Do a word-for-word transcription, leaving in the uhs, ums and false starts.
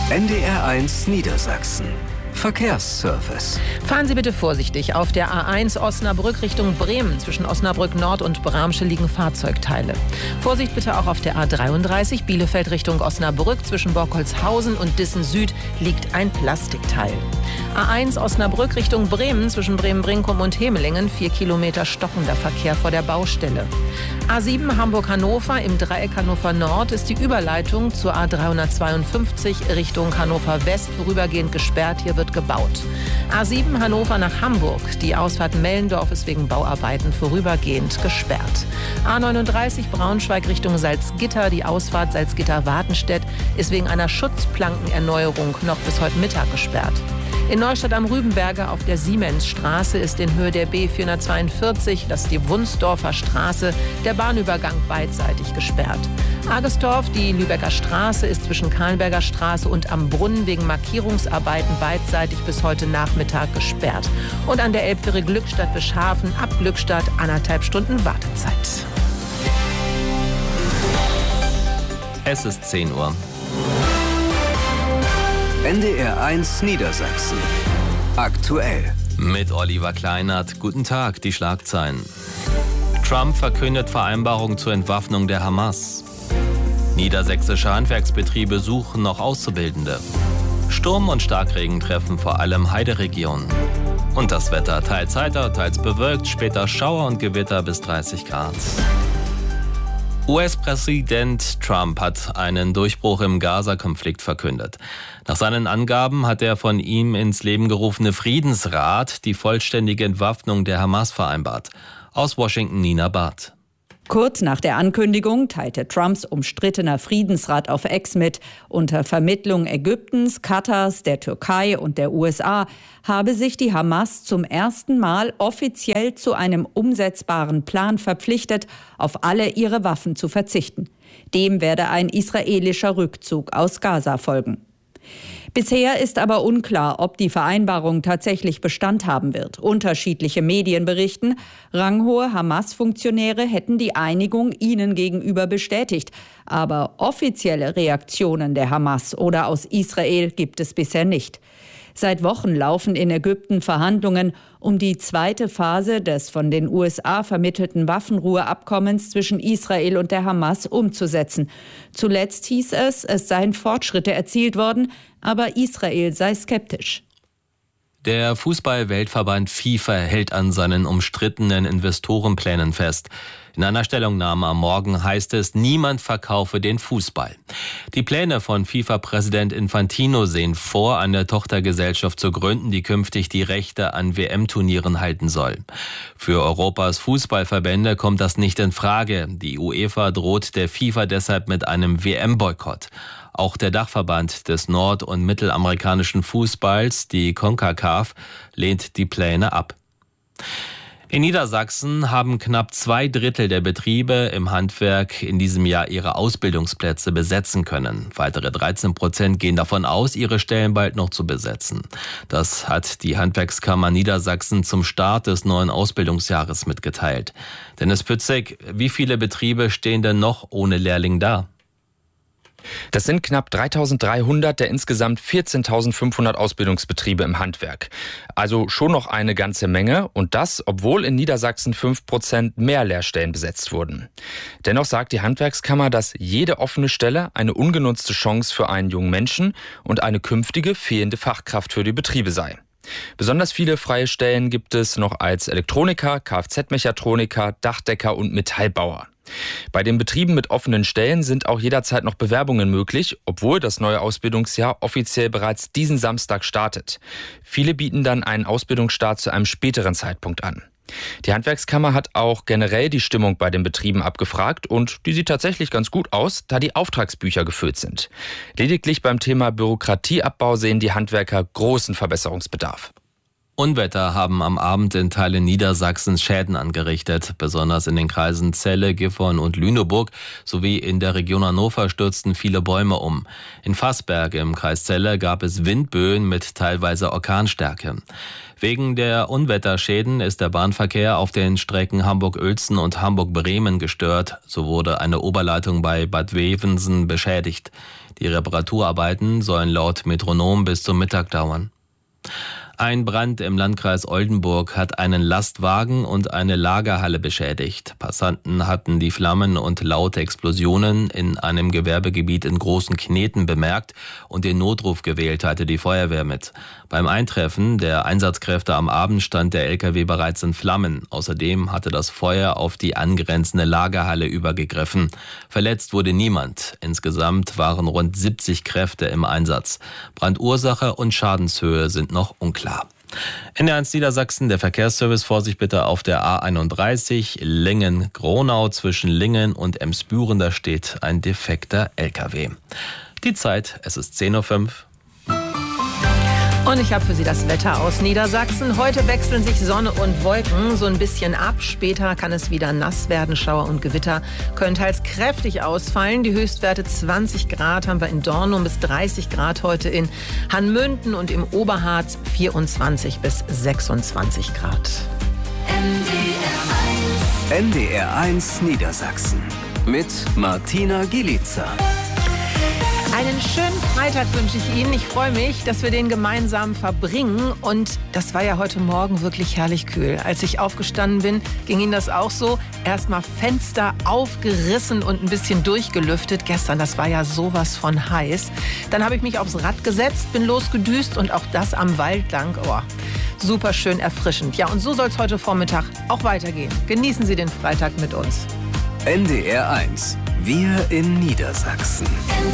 N D R eins Niedersachsen. Verkehrsservice. Fahren Sie bitte vorsichtig. Auf der A eins Osnabrück Richtung Bremen. Zwischen Osnabrück Nord und Bramsche liegen Fahrzeugteile. Vorsicht bitte auch auf der A dreiunddreißig Bielefeld Richtung Osnabrück. Zwischen Borkholzhausen und Dissen Süd liegt ein Plastikteil. A eins Osnabrück Richtung Bremen. Zwischen Bremen-Brinkum und Hemelingen. Vier Kilometer stockender Verkehr vor der Baustelle. A sieben Hamburg-Hannover. Im Dreieck Hannover Nord ist die Überleitung zur A dreihundertzweiundfünfzig Richtung Hannover West vorübergehend gesperrt. Hier wird gebaut. A sieben Hannover nach Hamburg. Die Ausfahrt Mellendorf ist wegen Bauarbeiten vorübergehend gesperrt. A neununddreißig Braunschweig Richtung Salzgitter. Die Ausfahrt Salzgitter-Wartenstedt ist wegen einer Schutzplankenerneuerung noch bis heute Mittag gesperrt. In Neustadt am Rübenberge auf der Siemensstraße ist in Höhe der B vierhundertzweiundvierzig, das ist die Wunsdorfer Straße, der Bahnübergang beidseitig gesperrt. Agestorf, die Lübecker Straße, ist zwischen Kahlenberger Straße und am Brunnen wegen Markierungsarbeiten beidseitig bis heute Nachmittag gesperrt. Und an der Elbfähre Glückstadt-Bischhafen ab Glückstadt anderthalb Stunden Wartezeit. Es ist zehn Uhr. N D R eins Niedersachsen. Aktuell. Mit Oliver Kleinert. Guten Tag, die Schlagzeilen. Trump verkündet Vereinbarung zur Entwaffnung der Hamas. Niedersächsische Handwerksbetriebe suchen noch Auszubildende. Sturm und Starkregen treffen vor allem Heideregionen. Und das Wetter, teils heiter, teils bewölkt, später Schauer und Gewitter bis dreißig Grad. U S-Präsident Trump hat einen Durchbruch im Gaza-Konflikt verkündet. Nach seinen Angaben hat der von ihm ins Leben gerufene Friedensrat die vollständige Entwaffnung der Hamas vereinbart. Aus Washington Nina Barth. Kurz nach der Ankündigung teilte Trumps umstrittener Friedensrat auf X mit, unter Vermittlung Ägyptens, Katars, der Türkei und der U S A habe sich die Hamas zum ersten Mal offiziell zu einem umsetzbaren Plan verpflichtet, auf alle ihre Waffen zu verzichten. Dem werde ein israelischer Rückzug aus Gaza folgen. Bisher ist aber unklar, ob die Vereinbarung tatsächlich Bestand haben wird. Unterschiedliche Medien berichten, ranghohe Hamas-Funktionäre hätten die Einigung ihnen gegenüber bestätigt. Aber offizielle Reaktionen der Hamas oder aus Israel gibt es bisher nicht. Seit Wochen laufen in Ägypten Verhandlungen, um die zweite Phase des von den U S A vermittelten Waffenruheabkommens zwischen Israel und der Hamas umzusetzen. Zuletzt hieß es, es seien Fortschritte erzielt worden, aber Israel sei skeptisch. Der Fußball-Weltverband FIFA hält an seinen umstrittenen Investorenplänen fest. In einer Stellungnahme am Morgen heißt es, niemand verkaufe den Fußball. Die Pläne von FIFA-Präsident Infantino sehen vor, eine Tochtergesellschaft zu gründen, die künftig die Rechte an W M-Turnieren halten soll. Für Europas Fußballverbände kommt das nicht in Frage. Die UEFA droht der FIFA deshalb mit einem W M-Boykott. Auch der Dachverband des nord- und mittelamerikanischen Fußballs, die CONCACAF, lehnt die Pläne ab. In Niedersachsen haben knapp zwei Drittel der Betriebe im Handwerk in diesem Jahr ihre Ausbildungsplätze besetzen können. Weitere dreizehn Prozent gehen davon aus, ihre Stellen bald noch zu besetzen. Das hat die Handwerkskammer Niedersachsen zum Start des neuen Ausbildungsjahres mitgeteilt. Dennis Pützig, wie viele Betriebe stehen denn noch ohne Lehrling da? Das sind knapp dreitausenddreihundert der insgesamt vierzehntausendfünfhundert Ausbildungsbetriebe im Handwerk. Also schon noch eine ganze Menge und das, obwohl in Niedersachsen fünf Prozent mehr Lehrstellen besetzt wurden. Dennoch sagt die Handwerkskammer, dass jede offene Stelle eine ungenutzte Chance für einen jungen Menschen und eine künftige fehlende Fachkraft für die Betriebe sei. Besonders viele freie Stellen gibt es noch als Elektroniker, Kfz-Mechatroniker, Dachdecker und Metallbauer. Bei den Betrieben mit offenen Stellen sind auch jederzeit noch Bewerbungen möglich, obwohl das neue Ausbildungsjahr offiziell bereits diesen Samstag startet. Viele bieten dann einen Ausbildungsstart zu einem späteren Zeitpunkt an. Die Handwerkskammer hat auch generell die Stimmung bei den Betrieben abgefragt und die sieht tatsächlich ganz gut aus, da die Auftragsbücher gefüllt sind. Lediglich beim Thema Bürokratieabbau sehen die Handwerker großen Verbesserungsbedarf. Unwetter haben am Abend in Teilen Niedersachsens Schäden angerichtet. Besonders in den Kreisen Celle, Gifhorn und Lüneburg sowie in der Region Hannover stürzten viele Bäume um. In Fassberg im Kreis Celle gab es Windböen mit teilweise Orkanstärke. Wegen der Unwetterschäden ist der Bahnverkehr auf den Strecken Hamburg-Uelzen und Hamburg-Bremen gestört. So wurde eine Oberleitung bei Bad Wevensen beschädigt. Die Reparaturarbeiten sollen laut Metronom bis zum Mittag dauern. Ein Brand im Landkreis Oldenburg hat einen Lastwagen und eine Lagerhalle beschädigt. Passanten hatten die Flammen und laute Explosionen in einem Gewerbegebiet in Großen Kneten bemerkt und den Notruf gewählt, teilte die Feuerwehr mit. Beim Eintreffen der Einsatzkräfte am Abend stand der L K W bereits in Flammen. Außerdem hatte das Feuer auf die angrenzende Lagerhalle übergegriffen. Verletzt wurde niemand. Insgesamt waren rund siebzig Kräfte im Einsatz. Brandursache und Schadenshöhe sind noch unklar. N D eins Niedersachsen, der Verkehrsservice, Vorsicht bitte auf der A einunddreißig Lingen-Gronau zwischen Lingen und Emsbüren, da steht ein defekter L K W. Die Zeit, es ist zehn Uhr fünf. Und ich habe für Sie das Wetter aus Niedersachsen. Heute wechseln sich Sonne und Wolken so ein bisschen ab. Später kann es wieder nass werden. Schauer und Gewitter können teils kräftig ausfallen. Die Höchstwerte zwanzig Grad haben wir in Dornum, bis dreißig Grad heute in Hanmünden und im Oberharz vierundzwanzig bis sechsundzwanzig Grad. N D R eins Niedersachsen mit Martina Gielica. Einen schönen Freitag wünsche ich Ihnen. Ich freue mich, dass wir den gemeinsam verbringen. Und das war ja heute Morgen wirklich herrlich kühl. Als ich aufgestanden bin, ging Ihnen das auch so? Erstmal Fenster aufgerissen und ein bisschen durchgelüftet. Gestern, das war ja sowas von heiß. Dann habe ich mich aufs Rad gesetzt, bin losgedüst und auch das am Wald lang. Oh, super schön erfrischend. Ja, und so soll es heute Vormittag auch weitergehen. Genießen Sie den Freitag mit uns. N D R eins. Wir in Niedersachsen.